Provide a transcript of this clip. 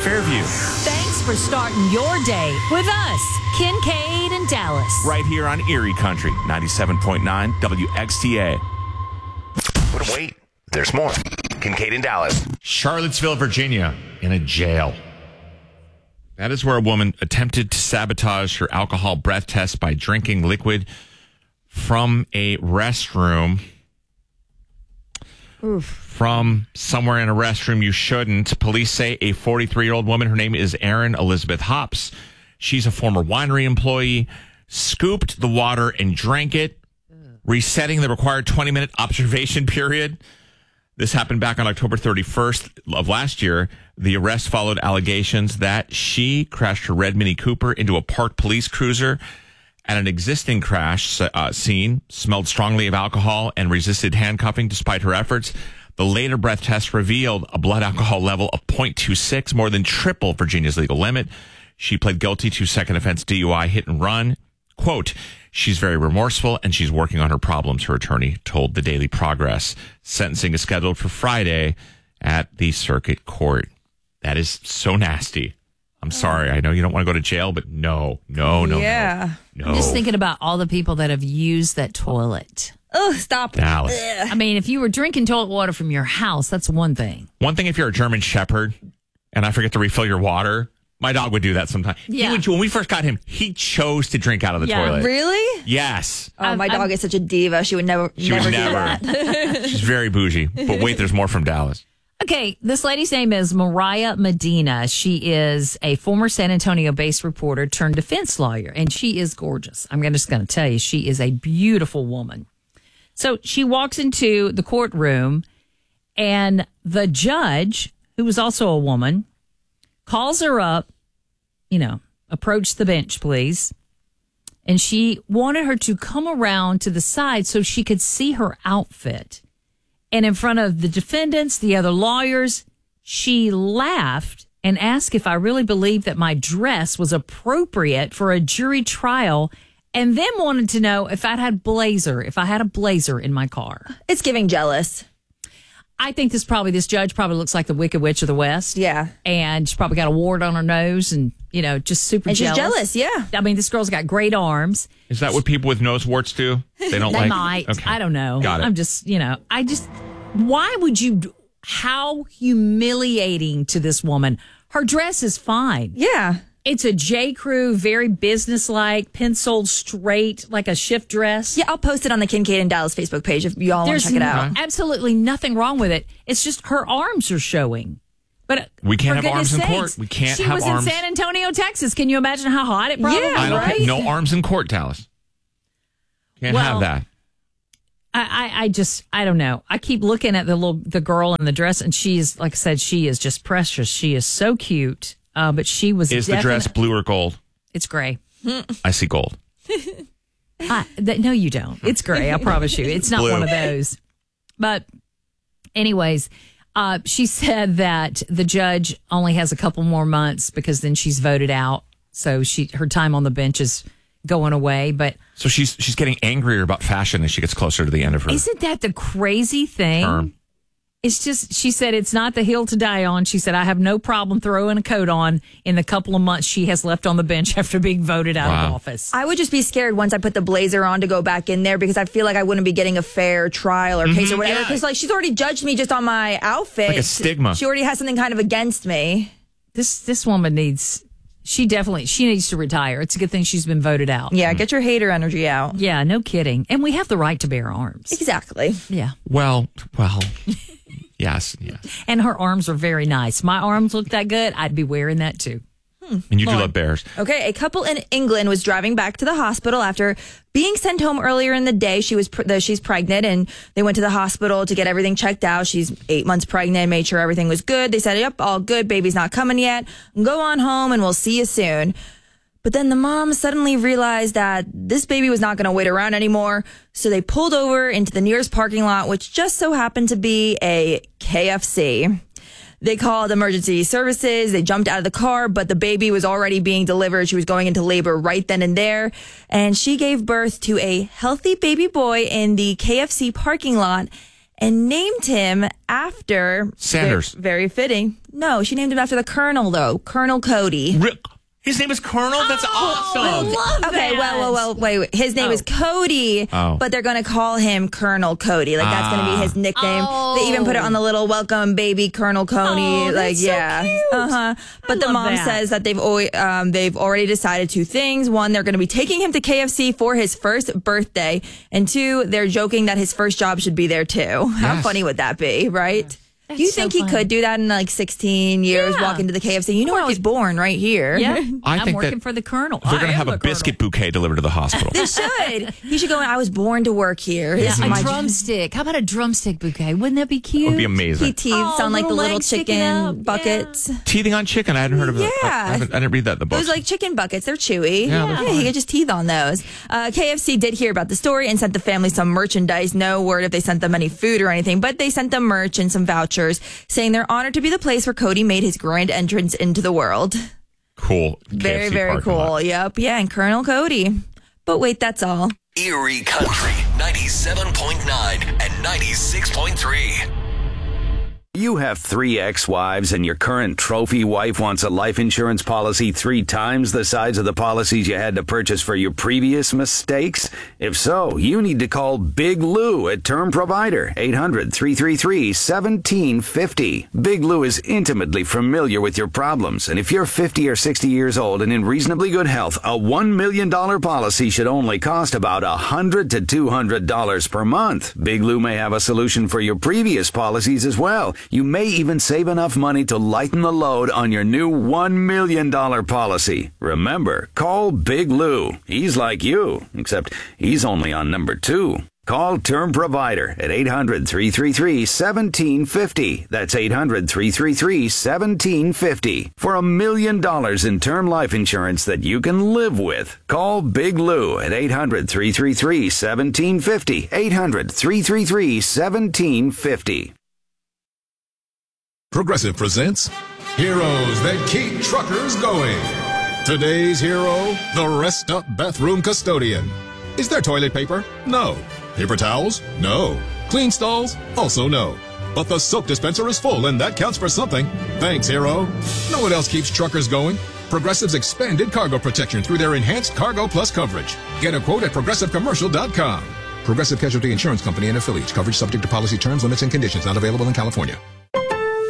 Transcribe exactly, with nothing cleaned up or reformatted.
Fairview. Thanks for starting your day with us, Kincaid and Dallas. Right here on Erie Country, ninety-seven point nine W X T A. But wait, there's more. Kincaid and Dallas. Charlottesville, Virginia, in a jail. That is where a woman attempted to sabotage her alcohol breath test by drinking liquid from a restroom. Oof. From somewhere in a restroom you shouldn't. Police say a forty-three-year-old woman, her name is Erin Elizabeth Hops. She's a former winery employee, scooped the water and drank it, resetting the required twenty-minute observation period. This happened back on October thirty-first of last year. The arrest followed allegations that she crashed her red Mini Cooper into a parked police cruiser at an existing crash uh, scene, smelled strongly of alcohol, and resisted handcuffing despite her efforts. The later breath test revealed a blood alcohol level of point two six, more than triple Virginia's legal limit. She pled guilty to second offense D U I hit and run. Quote, she's very remorseful and she's working on her problems, her attorney told the Daily Progress. Sentencing is scheduled for Friday at the circuit court. That is so nasty. I'm sorry. I know you don't want to go to jail, but no, no, no, yeah. no. I'm just thinking about all the people that have used that toilet. Oh, stop. Dallas. I mean, if you were drinking toilet water from your house, that's one thing. One thing if you're a German Shepherd and I forget to refill your water, my dog would do that sometimes. Yeah. He would, when we first got him, he chose to drink out of the Yeah. toilet. Really? Yes. Oh, my I'm- dog I'm- is such a diva. She would never, She never would do never. that. She's very bougie. But wait, there's more from Dallas. Okay, this lady's name is Mariah Medina. She is a former San Antonio-based reporter turned defense lawyer, and she is gorgeous. I'm just going to tell you, she is a beautiful woman. So she walks into the courtroom, and the judge, who was also a woman, calls her up, you know, approach the bench, please. And she wanted her to come around to the side so she could see her outfit. And in front of the defendants, the other lawyers, she laughed and asked if I really believed that my dress was appropriate for a jury trial, and then wanted to know if I'd had blazer, if I had a blazer in my car. It's giving jealous. I think this probably this judge probably looks like the Wicked Witch of the West. Yeah. And she's probably got a wart on her nose and, you know, just super And she's jealous. jealous, yeah. I mean, this girl's got great arms. Is that what people with nose warts do? They don't They like might. Okay. I don't know. Got it. I'm just, you know, I just, why would you, do- how humiliating to this woman. Her dress is fine. Yeah. It's a J. Crew, very businesslike, penciled straight, like a shift dress. Yeah, I'll post it on the Kincaid and Dallas Facebook page if y'all want There's to check it out. n- absolutely nothing wrong with it. It's just her arms are showing. But We can't for have arms goodness in court. sakes, We can't she have was arms. in San Antonio, Texas. Can you imagine how hot it probably Yeah, was? I don't right? care. No arms in court, Dallas. Can't Well, have that. I, I, I just, I don't know. I keep looking at the little, the girl in the dress, and she is, like I said, she is just precious. She is so cute. Uh, but she was. Is the defini- dress blue or gold? It's gray. I see gold. I, th- no, you don't. It's gray. I promise you. It's not Blue. one of those. But, anyways, uh, she said that the judge only has a couple more months because then she's voted out. So she, her time on the bench is going away. But So she's she's getting angrier about fashion as she gets closer to the end of her isn't that the crazy thing? term. It's just, she said, it's not the hill to die on. She said, I have no problem throwing a coat on in the couple of months she has left on the bench after being voted out Wow. of office. I would just be scared once I put the blazer on to go back in there because I feel like I wouldn't be getting a fair trial or case or whatever. yeah. Because like she's already judged me just on my outfit. Like a stigma. She already has something kind of against me. This this woman needs, she definitely, she needs to retire. It's a good thing she's been voted out. Yeah, get your hater energy out. Yeah, no kidding. And we have the right to bear arms. Exactly. Yeah. Well, well, yes, yes. And her arms are very nice. My arms look that good. I'd be wearing that too. And you do love bears. Okay, a couple in England was driving back to the hospital after being sent home earlier in the day. She was pr- the, she's pregnant, and they went to the hospital to get everything checked out. She's eight months pregnant, made sure everything was good. They said, "Yep, all good. Baby's not coming yet. Go on home, and we'll see you soon." But then the mom suddenly realized that this baby was not going to wait around anymore. So they pulled over into the nearest parking lot, which just so happened to be a K F C. They called emergency services. They jumped out of the car, but the baby was already being delivered. She was going into labor right then and there. And she gave birth to a healthy baby boy in the K F C parking lot. and named him after Sanders. Very, very fitting. No, she named him after the Colonel, though. Colonel Cody. Rick. His name is Colonel? That's Oh, awesome. I love Okay, that. well, well, well, wait, wait. His name Oh. is Cody, Oh. but they're going to call him Colonel Cody. Like, that's going to be his nickname. Oh. They even put it on the little welcome baby Colonel Cody. Oh, like, that's so yeah. cute. Uh-huh. But the love mom that. says that they've always, um, they've already decided two things. One, they're going to be taking him to K F C for his first birthday. And two, they're joking that his first job should be there too. How Yes. funny would that be, right? That's Do you so think he fun. could do that in like sixteen years, Yeah. walk into the K F C? You know, I was born right here. Yeah, I I'm think working that for the Colonel. They're going I to have am a the biscuit Colonel. bouquet delivered to the hospital. They should. He should go in. I was born to work here. Yeah, This is a my drumstick. How about a drumstick bouquet? Wouldn't that be cute? It would be amazing. He teethes Oh, on like the little little legs sticking up. chicken buckets. Teething on chicken. I hadn't heard of it. I, I, Yeah. haven't- I didn't read that in the book. Those like chicken buckets. They're chewy. Yeah, they're he could just teeth on those. Uh, K F C did hear about the story and sent the family some merchandise. No word if they sent them any food or anything, but they sent them merch and some vouchers, saying they're honored to be the place where Cody made his grand entrance into the world. Cool. Very, K F C very parking cool. lot. Yep. Yeah. And Colonel Cody. But wait, that's all. Erie Country ninety-seven point nine and ninety-six point three. You have three ex-wives and your current trophy wife wants a life insurance policy three times the size of the policies you had to purchase for your previous mistakes? If so, you need to call Big Lou at Term Provider, eight hundred, three three three, one seven five zero. Big Lou is intimately familiar with your problems, and if you're fifty or sixty years old and in reasonably good health, a one million dollars policy should only cost about one hundred to two hundred dollars per month. Big Lou may have a solution for your previous policies as well. You may even save enough money to lighten the load on your new one million dollars policy. Remember, call Big Lou. He's like you, except he's only on number two. Call Term Provider at eight hundred, three three three, one seven five zero. That's eight hundred, three three three, one seven five zero. For a million dollars in term life insurance that you can live with. Call Big Lou at eight hundred, three three three, one seven five zero. eight hundred, three three three, one seven five zero. Progressive presents Heroes That Keep Truckers Going. Today's hero, the Rest Up Bathroom Custodian. Is there toilet paper? No. Paper towels? No. Clean stalls? Also no. But the soap dispenser is full, and that counts for something. Thanks, hero. Know what else keeps truckers going? Progressive's expanded cargo protection through their enhanced Cargo Plus coverage. Get a quote at progressive commercial dot com. Progressive Casualty Insurance Company and affiliates. Coverage subject to policy terms, limits, and conditions. Not available in California.